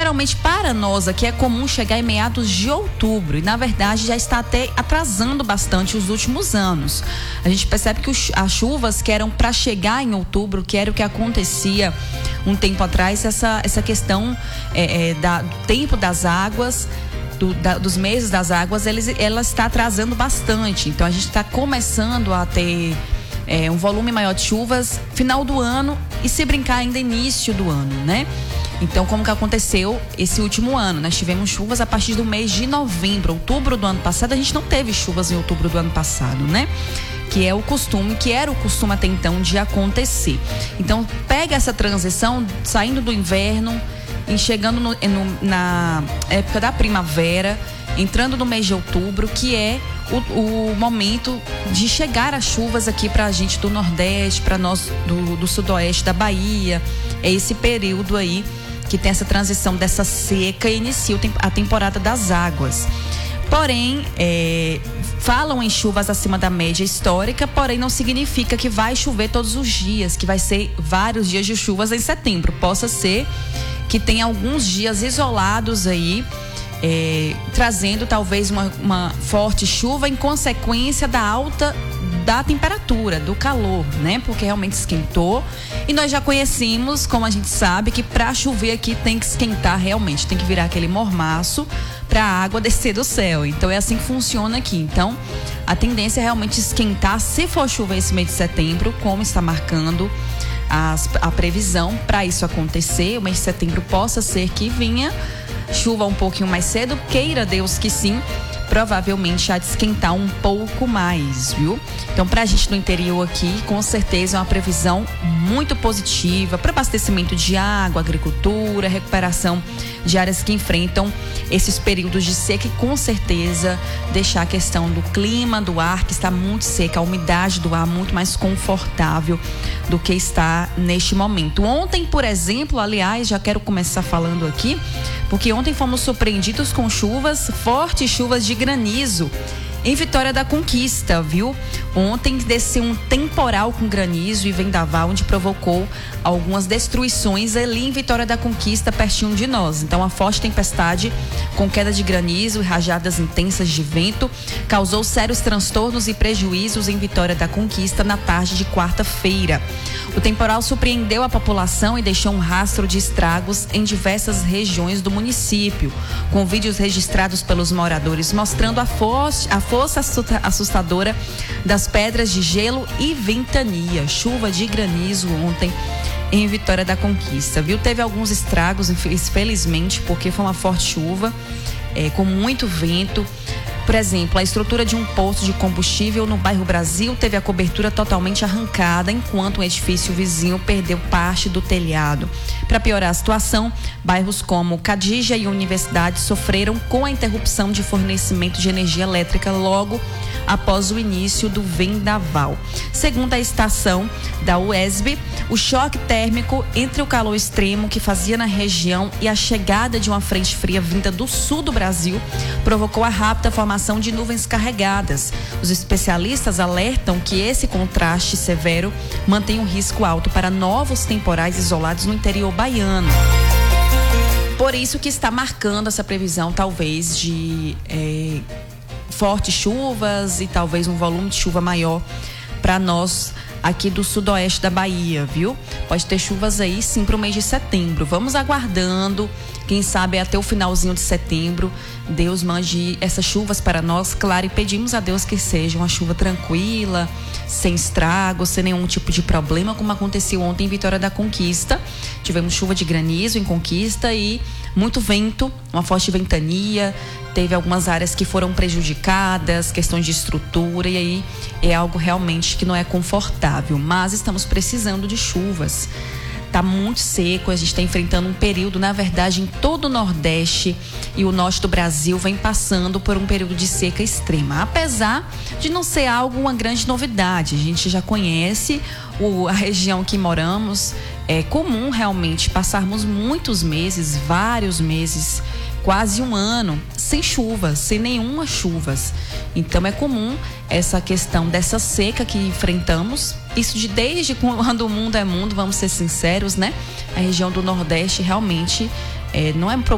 geralmente para nós aqui é comum chegar em meados de outubro e na verdade já está até atrasando bastante os últimos anos. A gente percebe que as chuvas que eram para chegar em outubro, que era o que acontecia um tempo atrás, essa questão do tempo das águas, dos meses das águas, ela está atrasando bastante. Então a gente está começando a ter um volume maior de chuvas final do ano e, se brincar, ainda início do ano, né? Então, como que aconteceu esse último ano? Nós tivemos chuvas a partir do mês de novembro. Outubro do ano passado, a gente não teve chuvas em outubro do ano passado, né? Que era o costume até então de acontecer. Então, pega essa transição, saindo do inverno e chegando na época da primavera, entrando no mês de outubro, que é o momento de chegar as chuvas aqui pra gente do Nordeste, pra nós do Sudoeste da Bahia. É esse período aí que tem essa transição dessa seca e inicia a temporada das águas. Porém, falam em chuvas acima da média histórica, porém não significa que vai chover todos os dias, que vai ser vários dias de chuvas em setembro. Possa ser que tenha alguns dias isolados aí, trazendo talvez uma forte chuva em consequência da alta da temperatura, do calor, né? Porque realmente esquentou e nós já conhecemos, como a gente sabe, que para chover aqui tem que esquentar realmente, tem que virar aquele mormaço para a água descer do céu. Então é assim que funciona aqui. Então a tendência é realmente esquentar se for chover esse mês de setembro, como está marcando a previsão para isso acontecer. O mês de setembro possa ser que vinha chuva um pouquinho mais cedo, queira Deus que sim, provavelmente há de esquentar um pouco mais, viu? Então, pra gente no interior aqui, com certeza é uma previsão muito positiva para abastecimento de água, agricultura, recuperação de áreas que enfrentam esses períodos de seca e, com certeza, deixar a questão do clima, do ar, que está muito seca, a umidade do ar muito mais confortável do que está neste momento. Ontem, por exemplo, aliás, já quero começar falando aqui, porque ontem fomos surpreendidos com chuvas, fortes chuvas de granizo em Vitória da Conquista, viu? Ontem desceu um temporal com granizo e vendaval, onde provocou algumas destruições ali em Vitória da Conquista, pertinho de nós. Então, a forte tempestade com queda de granizo e rajadas intensas de vento causou sérios transtornos e prejuízos em Vitória da Conquista na tarde de quarta-feira. O temporal surpreendeu a população e deixou um rastro de estragos em diversas regiões do município, com vídeos registrados pelos moradores mostrando a força assustadora das pedras de gelo e ventania. Chuva de granizo ontem em Vitória da Conquista, viu? Teve alguns estragos, infelizmente, porque foi uma forte chuva, com muito vento. Por exemplo, a estrutura de um posto de combustível no bairro Brasil teve a cobertura totalmente arrancada, enquanto um edifício vizinho perdeu parte do telhado. Para piorar a situação, bairros como Cadija e Universidade sofreram com a interrupção de fornecimento de energia elétrica logo após o início do vendaval. Segundo a estação da UESB, o choque térmico entre o calor extremo que fazia na região e a chegada de uma frente fria vinda do sul do Brasil provocou a rápida formação de nuvens carregadas. Os especialistas alertam que esse contraste severo mantém um risco alto para novos temporais isolados no interior baiano. Por isso que está marcando essa previsão, talvez, de fortes chuvas e talvez um volume de chuva maior para nós aqui do sudoeste da Bahia, viu? Pode ter chuvas aí sim para o mês de setembro. Vamos aguardando, quem sabe até o finalzinho de setembro Deus mande essas chuvas para nós, claro, e pedimos a Deus que seja uma chuva tranquila, sem estrago, sem nenhum tipo de problema, como aconteceu ontem em Vitória da Conquista. Tivemos chuva de granizo em Conquista e muito vento, uma forte ventania. Teve algumas áreas que foram prejudicadas, questões de estrutura, e aí é algo realmente que não é confortável. Mas estamos precisando de chuvas. Tá muito seco, a gente está enfrentando um período, na verdade, em todo o Nordeste e o Norte do Brasil vem passando por um período de seca extrema. Apesar de não ser algo, uma grande novidade, a gente já conhece a região que moramos. É comum realmente passarmos muitos meses, vários meses, quase um ano, sem chuvas, sem nenhuma chuvas. Então é comum essa questão dessa seca que enfrentamos. Isso desde quando o mundo é mundo, vamos ser sinceros, né? A região do Nordeste realmente não é